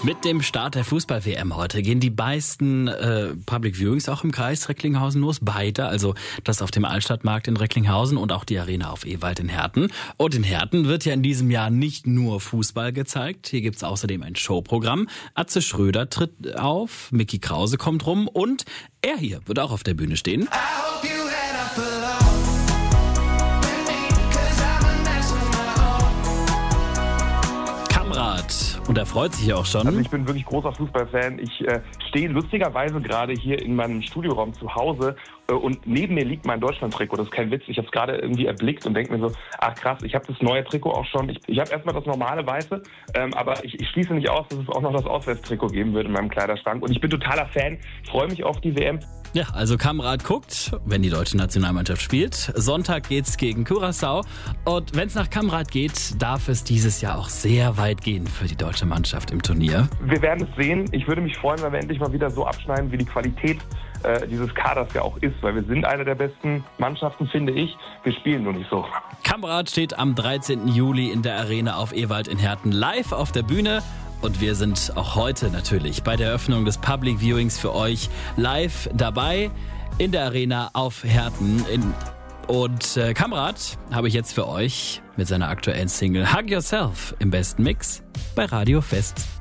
Mit dem Start der Fußball-WM heute gehen die meisten Public Viewings auch im Kreis Recklinghausen los. Beide, also das auf dem Altstadtmarkt in Recklinghausen und auch die Arena auf Ewald in Herten. Und in Herten wird ja in diesem Jahr nicht nur Fußball gezeigt. Hier gibt's außerdem ein Showprogramm. Atze Schröder tritt auf, Micky Krause kommt rum und er hier wird auch auf der Bühne stehen. Und er freut sich auch schon. Also ich bin wirklich großer Fußballfan. Ich stehe lustigerweise gerade hier in meinem Studioraum zu Hause und neben mir liegt mein Deutschland-Trikot. Das ist kein Witz. Ich habe es gerade irgendwie erblickt und denke mir so, ach krass, ich habe das neue Trikot auch schon. Ich habe erstmal das normale Weiße, aber ich schließe nicht aus, dass es auch noch das Auswärtstrikot geben wird in meinem Kleiderschrank. Und ich bin totaler Fan, freue mich auf die WM. Ja, also Kamrat guckt, wenn die deutsche Nationalmannschaft spielt. Sonntag geht's gegen Curaçao. Und wenn es nach Kamrat geht, darf es dieses Jahr auch sehr weit gehen für die deutsche Mannschaft im Turnier. Wir werden es sehen. Ich würde mich freuen, wenn wir endlich mal wieder so abschneiden, wie die Qualität dieses Kaders ja auch ist. Weil wir sind eine der besten Mannschaften, finde ich. Wir spielen nur nicht so. Kamrat steht am 13. Juli in der Arena auf Ewald in Herten live auf der Bühne. Und wir sind auch heute natürlich bei der Eröffnung des Public Viewings für euch live dabei in der Arena auf Herten. Und Kamrat habe ich jetzt für euch mit seiner aktuellen Single Hug Yourself im besten Mix bei Radio Fest.